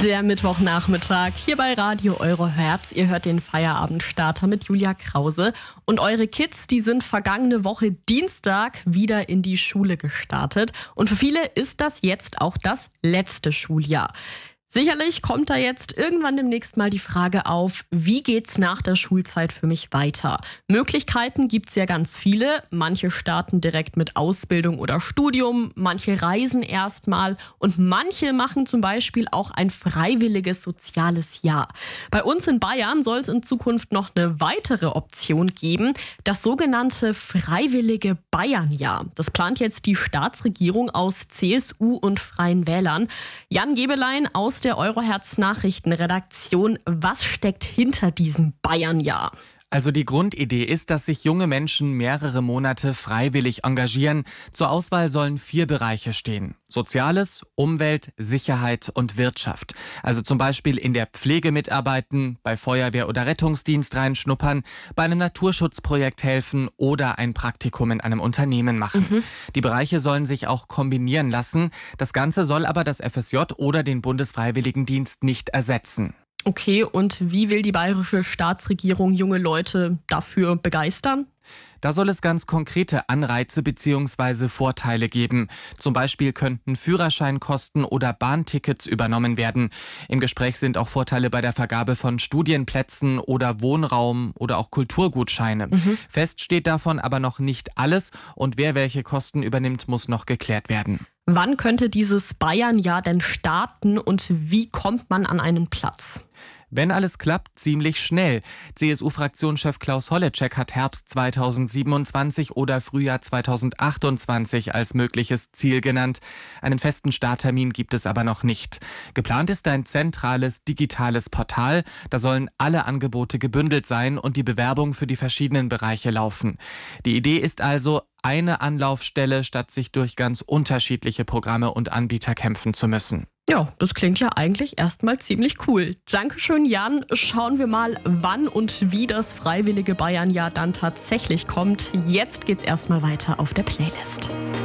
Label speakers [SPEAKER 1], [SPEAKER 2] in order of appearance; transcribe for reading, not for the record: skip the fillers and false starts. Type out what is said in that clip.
[SPEAKER 1] Der Mittwochnachmittag hier bei Radio Euro Herz. Ihr hört den Feierabendstarter mit Julia Krause. Und eure Kids, die sind vergangene Woche Dienstag wieder in die Schule gestartet. Und für viele ist das jetzt auch das letzte Schuljahr. Sicherlich kommt da jetzt irgendwann demnächst mal die Frage auf, wie geht's nach der Schulzeit für mich weiter? Möglichkeiten gibt's ja ganz viele. Manche starten direkt mit Ausbildung oder Studium, manche reisen erstmal und manche machen zum Beispiel auch ein freiwilliges soziales Jahr. Bei uns in Bayern soll es in Zukunft noch eine weitere Option geben, das sogenannte freiwillige Bayernjahr. Das plant jetzt die Staatsregierung aus CSU und Freien Wählern. Jan Gebelein aus der Euroherz-Nachrichtenredaktion. Was steckt hinter diesem Bayernjahr?
[SPEAKER 2] Also die Grundidee ist, dass sich junge Menschen mehrere Monate freiwillig engagieren. Zur Auswahl sollen 4 Bereiche stehen. Soziales, Umwelt, Sicherheit und Wirtschaft. Also zum Beispiel in der Pflege mitarbeiten, bei Feuerwehr oder Rettungsdienst reinschnuppern, bei einem Naturschutzprojekt helfen oder ein Praktikum in einem Unternehmen machen. Die Bereiche sollen sich auch kombinieren lassen. Das Ganze soll aber das FSJ oder den Bundesfreiwilligendienst nicht ersetzen.
[SPEAKER 1] Okay, und wie will die bayerische Staatsregierung junge Leute dafür begeistern?
[SPEAKER 2] Da soll es ganz konkrete Anreize bzw. Vorteile geben. Zum Beispiel könnten Führerscheinkosten oder Bahntickets übernommen werden. Im Gespräch sind auch Vorteile bei der Vergabe von Studienplätzen oder Wohnraum oder auch Kulturgutscheine. Fest steht davon aber noch nicht alles und wer welche Kosten übernimmt, muss noch geklärt werden.
[SPEAKER 1] Wann könnte dieses Bayernjahr denn starten und wie kommt man an einen Platz?
[SPEAKER 2] Wenn alles klappt, ziemlich schnell. CSU-Fraktionschef Klaus Holleczek hat Herbst 2027 oder Frühjahr 2028 als mögliches Ziel genannt. Einen festen Starttermin gibt es aber noch nicht. Geplant ist ein zentrales digitales Portal. Da sollen alle Angebote gebündelt sein und die Bewerbung für die verschiedenen Bereiche laufen. Die Idee ist also, eine Anlaufstelle, statt sich durch ganz unterschiedliche Programme und Anbieter kämpfen zu müssen.
[SPEAKER 1] Ja, das klingt ja eigentlich erstmal ziemlich cool. Dankeschön, Jan. Schauen wir mal, wann und wie das freiwillige Bayernjahr dann tatsächlich kommt. Jetzt geht's erstmal weiter auf der Playlist.